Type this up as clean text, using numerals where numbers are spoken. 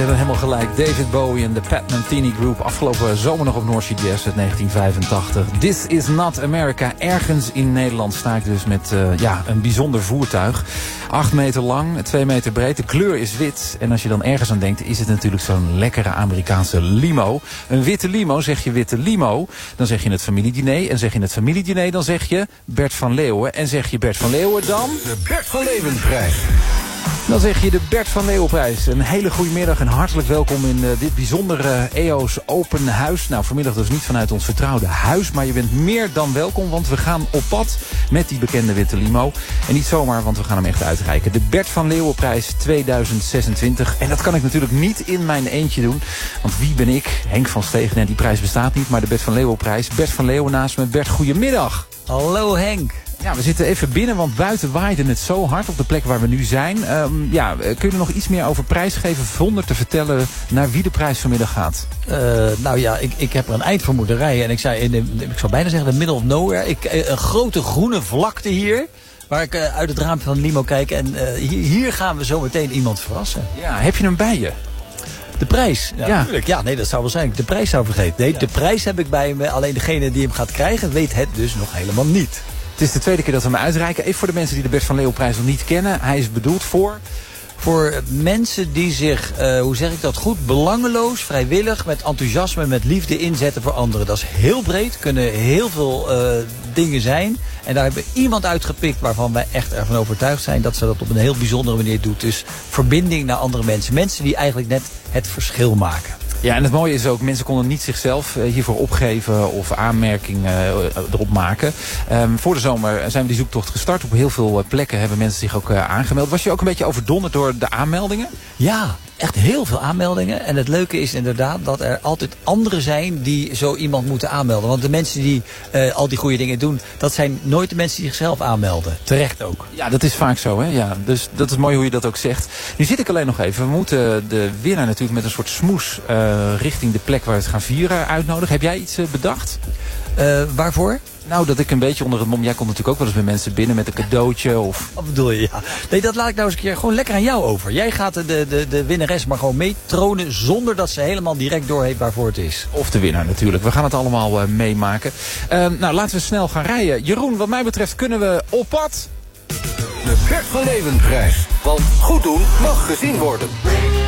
hebben helemaal gelijk. David Bowie en de Pat Metheny Group. Afgelopen zomer nog op North Sea Jazz uit 1985. This is not America. Ergens in Nederland sta ik dus met een bijzonder voertuig. 8 meter lang, 2 meter breed. De kleur is wit. En als je dan ergens aan denkt, is het natuurlijk zo'n lekkere Amerikaanse limo. Een witte limo, zeg je witte limo. Dan zeg je het familiediner. En zeg je het familiediner, dan zeg je Bert van Leeuwen. En zeg je Bert van Leeuwen, dan de Bert van Leeuwenprijs. Dan zeg je de Bert van Leeuwenprijs. Een hele goede middag en hartelijk welkom in dit bijzondere EOS Open Huis. Nou, vanmiddag dus niet vanuit ons vertrouwde huis, maar je bent meer dan welkom, want we gaan op pad met die bekende witte limo. En niet zomaar, want we gaan hem echt uitreiken. De Bert van Leeuwenprijs 2026. En dat kan ik natuurlijk niet in mijn eentje doen. Want wie ben ik? Henk van Stegen. En die prijs bestaat niet, maar de Bert van Leeuwenprijs. Bert van Leeuwen naast me. Bert, goedemiddag. Hallo Henk. Ja, we zitten even binnen, want buiten waaide het zo hard op de plek waar we nu zijn. Kun je er nog iets meer over prijs geven zonder te vertellen naar wie de prijs vanmiddag gaat? Ik heb er een eindvermoederij en ik zou bijna zeggen de middle of nowhere. Een grote groene vlakte hier, waar ik uit het raampje van de limo kijk. En hier gaan we zo meteen iemand verrassen. Ja, heb je hem bij je? De prijs? Ja, natuurlijk. Ja, nee, dat zou wel zijn. De prijs zou vergeten. Nee, de prijs heb ik bij me. Alleen degene die hem gaat krijgen weet het dus nog helemaal niet. Het is de tweede keer dat we hem uitreiken. Even voor de mensen die de Bert van Leeuwenprijs nog niet kennen. Hij is bedoeld voor mensen die zich, hoe zeg ik dat goed, belangeloos, vrijwillig, met enthousiasme, met liefde inzetten voor anderen. Dat is heel breed, kunnen heel veel dingen zijn. En daar hebben we iemand uitgepikt waarvan wij echt ervan overtuigd zijn dat ze dat op een heel bijzondere manier doet. Dus verbinding naar andere mensen. Mensen die eigenlijk net het verschil maken. Ja, en het mooie is ook, mensen konden niet zichzelf hiervoor opgeven of aanmerkingen erop maken. Voor de zomer zijn we die zoektocht gestart. Op heel veel plekken hebben mensen zich ook aangemeld. Was je ook een beetje overdonderd door de aanmeldingen? Ja, echt heel veel aanmeldingen. En het leuke is inderdaad dat er altijd anderen zijn die zo iemand moeten aanmelden. Want de mensen die al die goede dingen doen, dat zijn nooit de mensen die zichzelf aanmelden. Terecht ook. Ja, dat is vaak zo, hè? Ja, dus dat is mooi hoe je dat ook zegt. Nu zit ik alleen nog even. We moeten de winnaar natuurlijk met een soort smoes richting de plek waar we het gaan vieren uitnodigen. Heb jij iets bedacht? Waarvoor? Nou, dat ik een beetje onder het mom... Jij komt natuurlijk ook wel eens bij mensen binnen met een cadeautje of... Wat bedoel je? Ja. Nee, dat laat ik nou eens een keer gewoon lekker aan jou over. Jij gaat de winnares maar gewoon meetronen zonder dat ze helemaal direct doorheeft waarvoor het is. Of de winnaar natuurlijk. We gaan het allemaal meemaken. Laten we snel gaan rijden. Jeroen, wat mij betreft kunnen we op pad. De Bert van Leeuwenprijs. Want goed doen mag gezien worden.